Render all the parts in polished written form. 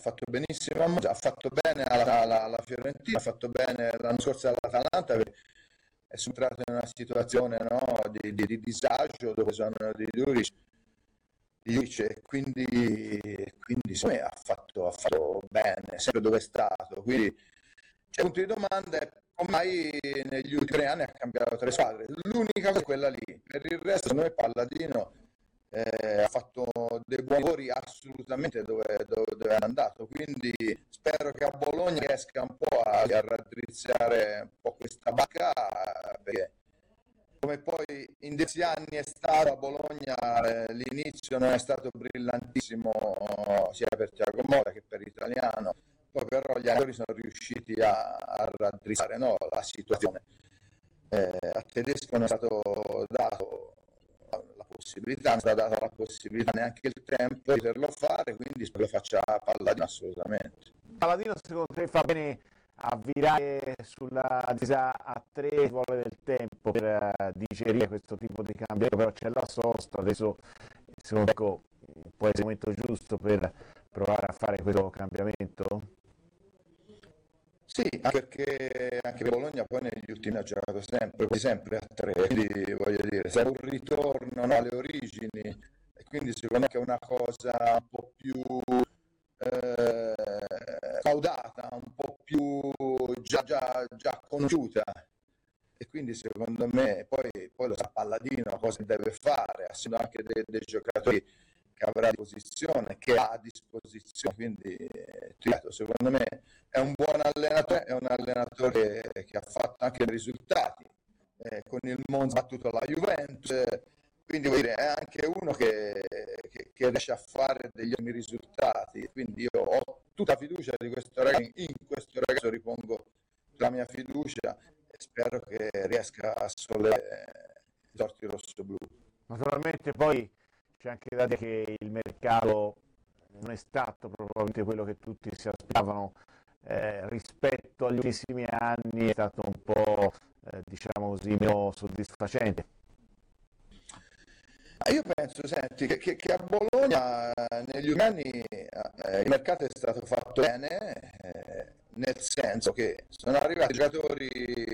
fatto benissimo a Monza, ha fatto bene alla Fiorentina, ha fatto bene l'anno scorso all'Atalanta, perché è entrato in una situazione, no, di disagio dove sono di Juric, e quindi secondo me ha fatto bene, sempre dove è stato. Quindi c'è un punto di domanda è come mai negli ultimi 3 anni ha cambiato 3 squadre. L'unica cosa è quella lì, per il resto secondo me Palladino ha fatto dei buoni lavori assolutamente dove è andato, quindi spero che a Bologna riesca un po' a raddrizzare un po' questa barca, perché come poi in 10 anni è stato a Bologna, l'inizio non è stato brillantissimo sia per Thiago Motta che per Italiano, poi però gli allenatori sono riusciti a raddrizzare, no, la situazione. A Tedesco non è stato dato la possibilità, non è stata data la possibilità, neanche il tempo di poterlo fare, quindi spero lo faccia Palladino assolutamente. Palladino secondo te fa bene a virare sulla difesa a 3, vuole del tempo per digerire questo tipo di cambiamento, però c'è la sosta, adesso secondo me ecco, può essere il momento giusto per provare a fare questo cambiamento? Sì, anche perché anche Bologna poi negli ultimi anni ha giocato sempre a 3, quindi voglio dire, serve un ritorno, no, alle origini, e quindi secondo me che è una cosa un po' più caudata, un po' più già conosciuta, e quindi secondo me poi lo sa Palladino cosa deve fare, essendo anche dei giocatori che avrà a disposizione, che ha a disposizione, quindi secondo me è un buon allenatore, è un allenatore che ha fatto anche dei risultati, con il Monza ha battuto la Juventus, quindi vuol dire, è anche uno che riesce a fare degli ottimi risultati, quindi io ho tutta fiducia di questo ragazzo, in questo ragazzo ripongo la mia fiducia e spero che riesca a sollevare i torti rosso-blu. Naturalmente poi c'è anche da dire che il mercato non è stato probabilmente quello che tutti si aspettavano, rispetto agli ultimi anni è stato un po' diciamo così meno soddisfacente. Io penso, senti, che a Bologna negli ultimi anni il mercato è stato fatto bene, nel senso che sono arrivati giocatori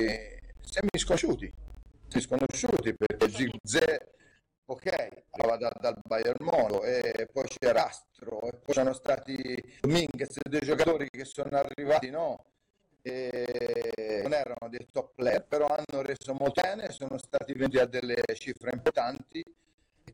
semi-sconosciuti perché Zirkzee, ok, arrivava dal Bayern Monaco, e poi c'era Astro, e poi sono stati Dominguez, due giocatori che sono arrivati, no? E non erano dei top player, però hanno reso molto bene, sono stati venuti a delle cifre importanti, e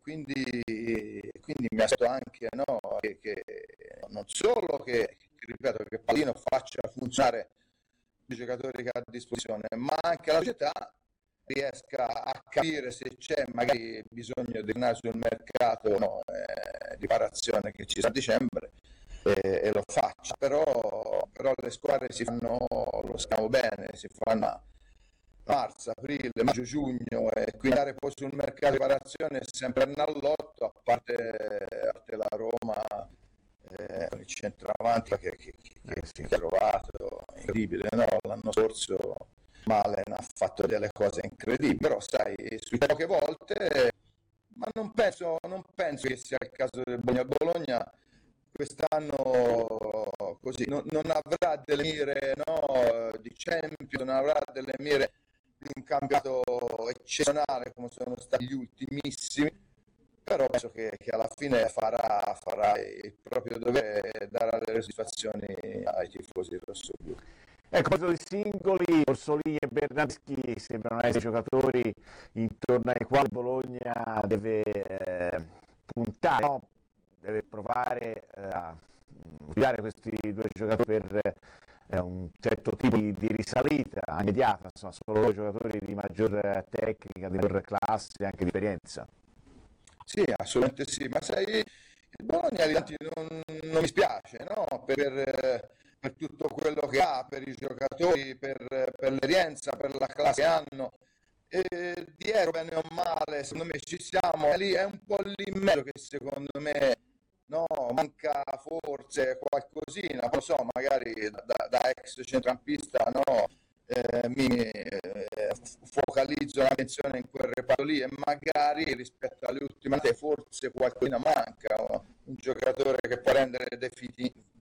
quindi mi aspetto anche, no, che non solo che, ripeto, che Pallino faccia funzionare i giocatori che ha a disposizione, ma anche la società riesca a capire se c'è magari bisogno di tornare sul mercato, no, di parazione che ci sarà a dicembre, e lo faccia, però le squadre si fanno, lo sappiamo bene, si fanno a marzo, aprile, maggio, giugno, e quindi andare poi sul mercato di parazione è sempre un allotto, a parte la Roma, con il centravanti che ha trovato, incredibile, no? L'anno scorso Malen ha fatto delle cose incredibili, però sai, su poche volte, ma non penso che sia il caso del Bologna quest'anno, così non avrà delle mire, no, di Champions, non avrà delle mire di un campionato eccezionale come sono stati gli ultimissimi, però penso che alla fine farà il proprio dovere e darà le soddisfazioni ai tifosi rossoblu. Ecco, a proposito di singoli, Orsolini e Bernardeschi sembrano essere giocatori intorno ai quali Bologna deve puntare, no? Deve provare a utilizzare questi due giocatori per un certo tipo di risalita immediata, insomma, sono due giocatori di maggior tecnica, di maggior classe e anche di esperienza. Sì, assolutamente sì, ma sai, il Bologna di tanti non mi spiace, no? Per tutto quello che ha, per i giocatori, per l'esperienza, per la classe che hanno. E dietro, bene o male, secondo me ci siamo, è lì, è un po' lì in mezzo che secondo me, no, manca forse qualcosina, non lo so, magari da ex centrocampista, no, focalizzo l'attenzione in quel reparto lì, e magari rispetto alle ultime forse qualcosina manca, un giocatore che può rendere